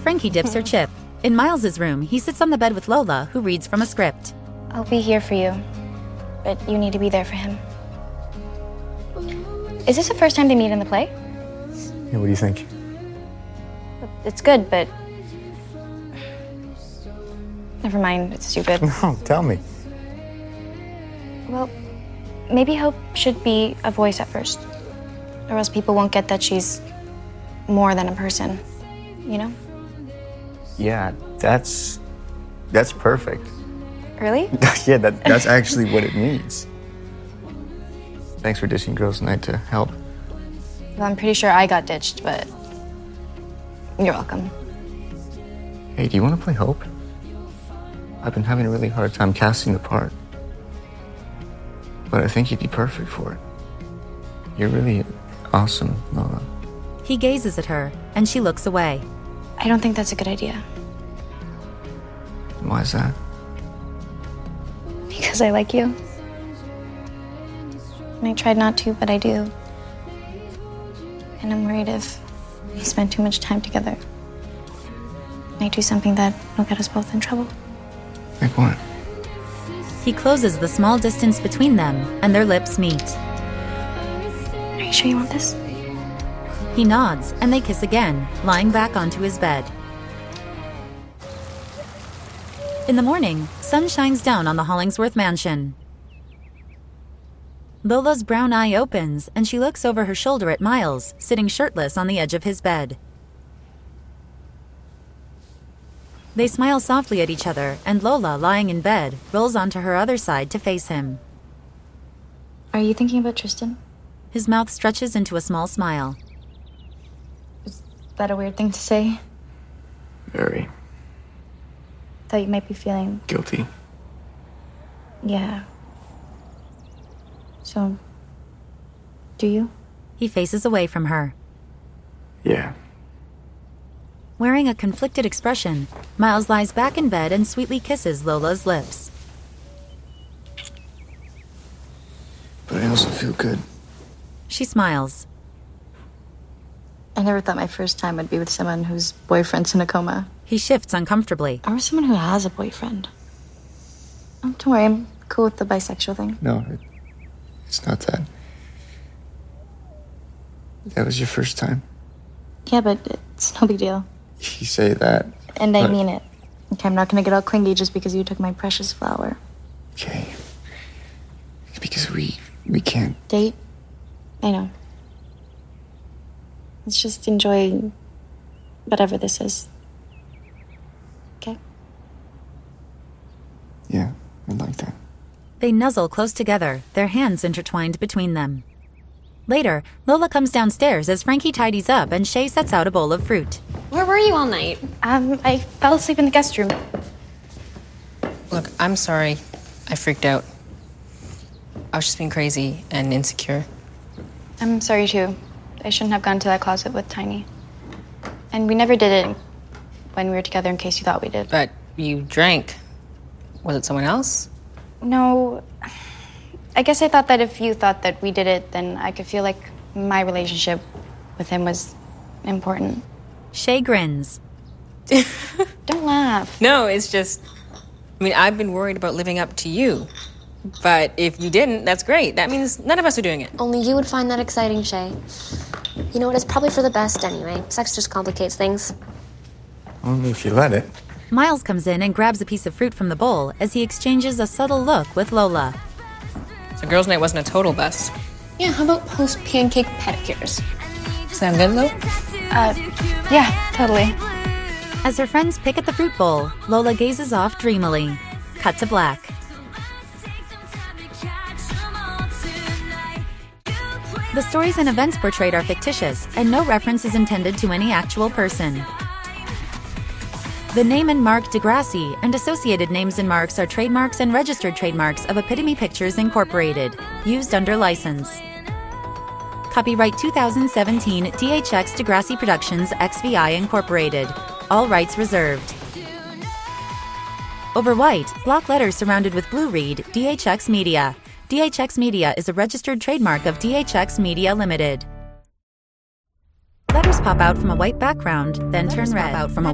Frankie dips her chip. In Miles's room, he sits on the bed with Lola, who reads from a script. I'll be here for you, but you need to be there for him. Is this the first time they meet in the play? Yeah, what do you think? It's good, but... Never mind, it's stupid. No, tell me. Well, maybe Hope should be a voice at first. Or else people won't get that she's more than a person, you know? Yeah, that's perfect. Really? Yeah, that's actually what it means. Thanks for ditching girls' night to help. Well, I'm pretty sure I got ditched, but you're welcome. Hey, do you want to play Hope? I've been having a really hard time casting the part. But I think you'd be perfect for it. You're really awesome, Lola. He gazes at her, and she looks away. I don't think that's a good idea. Why is that? Because I like you. And I tried not to, but I do. And I'm worried if we spend too much time together, I might do something that will get us both in trouble. Like what? He closes the small distance between them, and their lips meet. Are you sure you want this? He nods, and they kiss again, lying back onto his bed. In the morning, sun shines down on the Hollingsworth mansion. Lola's brown eye opens, and she looks over her shoulder at Miles, sitting shirtless on the edge of his bed. They smile softly at each other, and Lola, lying in bed, rolls onto her other side to face him. Are you thinking about Tristan? His mouth stretches into a small smile. Is that a weird thing to say? Very. Thought you might be feeling... Guilty. Yeah. So, do you? He faces away from her. Yeah. Wearing a conflicted expression, Miles lies back in bed and sweetly kisses Lola's lips. But I also feel good. She smiles. I never thought my first time would be with someone whose boyfriend's in a coma. He shifts uncomfortably. Or with someone who has a boyfriend. Oh, don't worry, I'm cool with the bisexual thing. No, it's not that. That was your first time. Yeah, but it's no big deal. You say that. And I mean it. Okay, I'm not gonna get all clingy just because you took my precious flower. Okay. It's because we can't. Date? I know. Let's just enjoy whatever this is. Okay? Yeah, I'd like that. They nuzzle close together, their hands intertwined between them. Later, Lola comes downstairs as Frankie tidies up and Shay sets out a bowl of fruit. Where were you all night? I fell asleep in the guest room. Look, I'm sorry. I freaked out. I was just being crazy and insecure. I'm sorry, too. I shouldn't have gone to that closet with Tiny. And we never did it when we were together in case you thought we did. But you drank. Was it someone else? No. I guess I thought that if you thought that we did it, then I could feel like my relationship with him was important. Shay grins. Don't laugh. No, it's just... I mean, I've been worried about living up to you. But if you didn't, that's great. That means none of us are doing it. Only you would find that exciting, Shay. You know what? It's probably for the best anyway. Sex just complicates things. Only if you let it. Miles comes in and grabs a piece of fruit from the bowl as he exchanges a subtle look with Lola. So girls' night wasn't a total bust. Yeah, how about post-pancake pedicures? Sound good, Lo? Yeah, totally. As her friends pick at the fruit bowl, Lola gazes off dreamily. Cut to black. The stories and events portrayed are fictitious, and no reference is intended to any actual person. The name and mark Degrassi and associated names and marks are trademarks and registered trademarks of Epitome Pictures Incorporated, used under license. Copyright 2017 DHX Degrassi Productions XVI Incorporated. All rights reserved. Over white, block letters surrounded with blue read DHX Media. DHX Media is a registered trademark of DHX Media Limited. Letters pop out from a white background, then turn red.